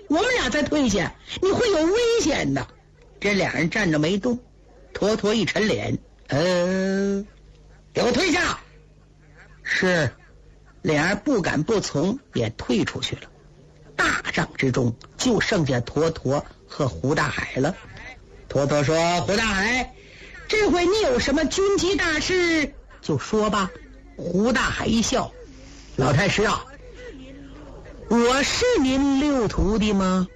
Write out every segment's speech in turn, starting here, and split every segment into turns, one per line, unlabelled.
我们俩再退下，你会有危险的。这俩人站着没动，坨坨一沉脸，给我退下。是，俩人不敢不从，也退出去了。大帐之中就剩下坨坨和胡大海了。坨坨说：胡大海，这回你有什么军机大事就说吧。胡大海一笑：老太师啊，我是您六徒弟吗？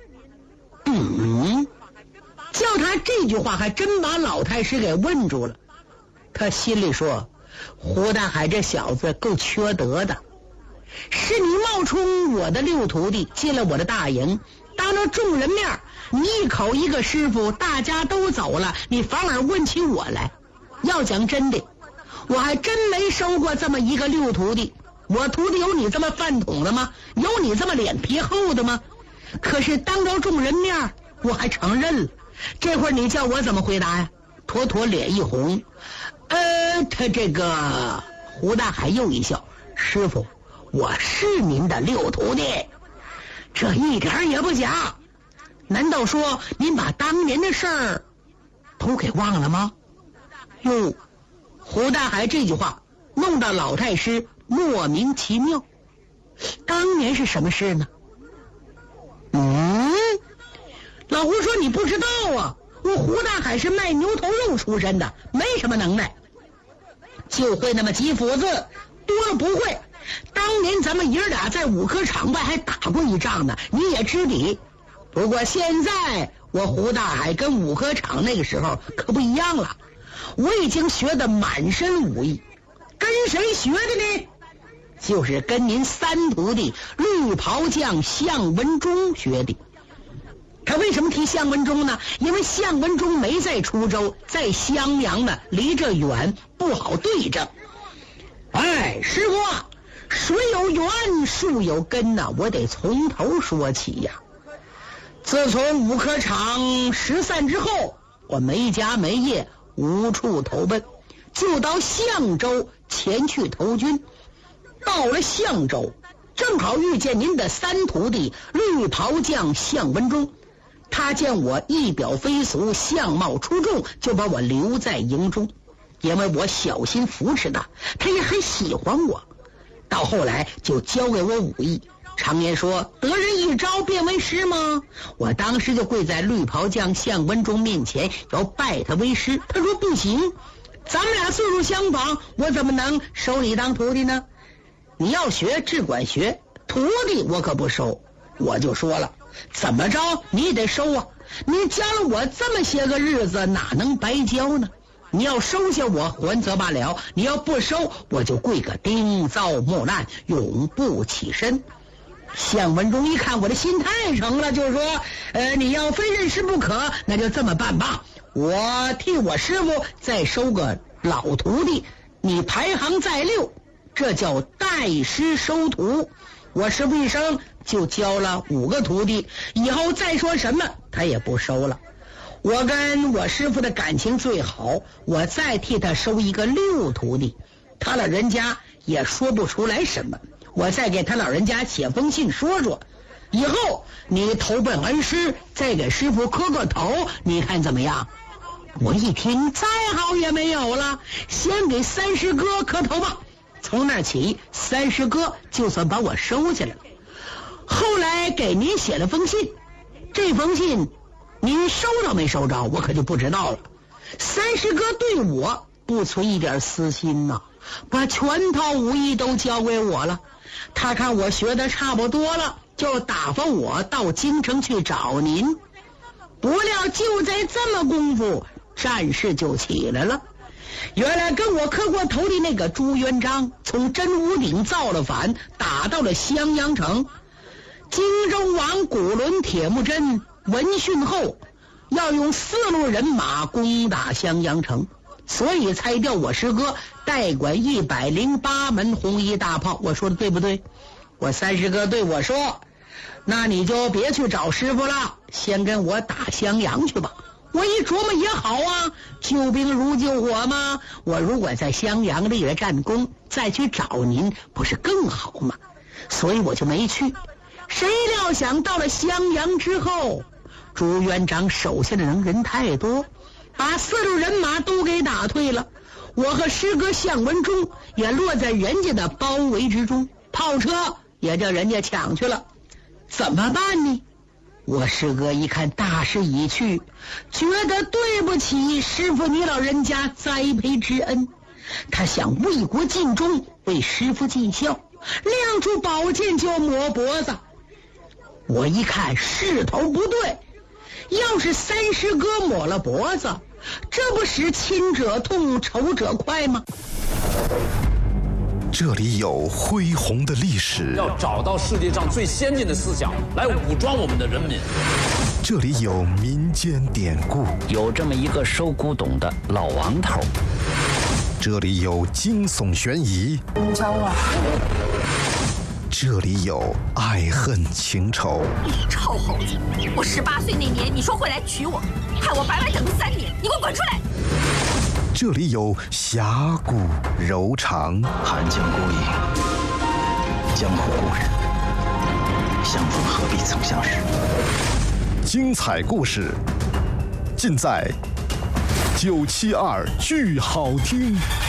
叫他这句话还真把老太师给问住了。他心里说：胡大海这小子够缺德的，是你冒充我的六徒弟进了我的大营，当着众人面你一口一个师傅，大家都走了，你反而问起我来。要讲真的，我还真没收过这么一个六徒弟。我徒弟有你这么饭桶的吗？有你这么脸皮厚的吗？可是当着众人面我还承认了。这会儿你叫我怎么回答呀？坨坨脸一红。他这个胡大海又一笑：师傅，我是您的六徒弟，这一点也不假。难道说您把当年的事儿都给忘了吗？哟，胡大海这句话弄到老太师莫名其妙。当年是什么事呢？老胡说你不知道啊，我胡大海是卖牛头肉出身的，没什么能耐，就会那么几斧子，多了不会。当年咱们爷俩在五科场外还打过一仗呢，你也知底。不过现在我胡大海跟五科场那个时候可不一样了，我已经学得满身武艺。跟谁学的呢？就是跟您三徒弟绿袍将项文忠学的。他为什么提项文忠呢？因为项文忠没在滁州，在襄阳呢，离这远，不好对证。师傅啊，水有源，树有根呐，我得从头说起呀。自从五科场失散之后，我没家没业，无处投奔，就到相州前去投军。到了相州，正好遇见您的三徒弟绿袍将项文忠。他见我仪表非俗，相貌出众，就把我留在营中。因为我小心扶持他，他也很喜欢我。到后来就教给我武艺。常言说得人一招便为师吗？我当时就跪在绿袍将项文忠面前，要拜他为师。他说不行，咱们俩岁数相仿，我怎么能收你当徒弟呢？你要学只管学，徒弟我可不收。我就说了，怎么着你得收啊，你教了我这么些个日子，哪能白教呢？你要收下我还则罢了，你要不收，我就跪个钉遭木难，永不起身。项文忠一看我的心太诚了，就说你要非认师不可，那就这么办吧，我替我师傅再收个老徒弟，你排行在6，这叫代师收徒。我师傅一生就教了5个徒弟，以后再说什么他也不收了。我跟我师傅的感情最好，我再替他收一个6徒弟，他老人家也说不出来什么，我再给他老人家写封信说说，以后你投奔恩师，再给师傅磕个头，你看怎么样？我一听再好也没有了，先给三师哥磕头吧。从那起，三师哥就算把我收下来了。后来给您写了封信，这封信您收着没收着我可就不知道了。三师哥对我不存一点私心呐，把全套武艺都交给我了。他看我学的差不多了，就打发我到京城去找您。不料就在这么功夫，战事就起来了。原来跟我磕过头的那个朱元璋从真武岭造了反，打到了襄阳城。荆州王古伦铁木真闻讯后，要用4路人马攻打襄阳城，所以才调我师哥代管108门红衣大炮。我说的对不对？我三师哥对我说，那你就别去找师傅了，先跟我打襄阳去吧。我一琢磨也好啊，救兵如救火吗？我如果在襄阳立了战功，再去找您不是更好吗？所以我就没去。 谁料想到了襄阳之后，朱元璋手下的人太多，把4路人马都给打退了。我和师哥项文忠也落在人家的包围之中，炮车也叫人家抢去了。怎么办呢？我师哥一看大势已去，觉得对不起师傅你老人家栽培之恩，他想为国尽忠，为师傅尽孝，亮出宝剑就要抹脖子。我一看势头不对，要是三师哥抹了脖子，这不使亲者痛仇者快吗？
这里有恢宏的历史，
要找到世界上最先进的思想来武装我们的人民。
这里有民间典故，
有这么一个收古董的老王头。
这里有惊悚悬疑，
你找我？
这里有爱恨情仇。
你臭猴子！我18岁那年你说会来娶我，害我白白等了3年，你给我滚出来！
这里有侠骨柔肠，
寒江孤影，江湖故人，相逢何必曾相识。
精彩故事尽在972剧好听。